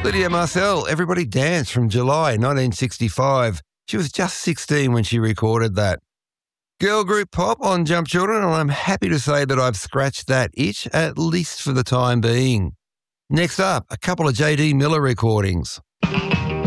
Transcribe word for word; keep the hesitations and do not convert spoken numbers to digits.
Lydia Marcel, Everybody Dance from July nineteen sixty-five. She was just sixteen when she recorded that. Girl group pop on Jump Children, and I'm happy to say that I've scratched that itch, at least for the time being. Next up, a couple of J D Miller recordings.